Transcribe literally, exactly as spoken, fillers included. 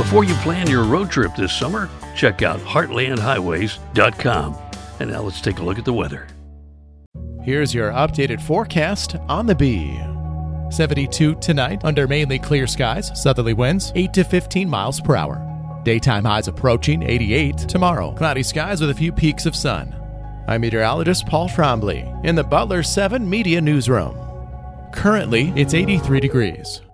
Before you plan your road trip this summer, check out heartland highways dot com. And now let's take a look at the weather. Here's your updated forecast on the Bee. seventy-two tonight under mainly clear skies, southerly winds eight to fifteen miles per hour. Daytime highs approaching eighty-eight tomorrow. Cloudy skies with a few peaks of sun. I'm meteorologist Paul Trombley in the Butler seven Media Newsroom. Currently, it's eighty-three degrees.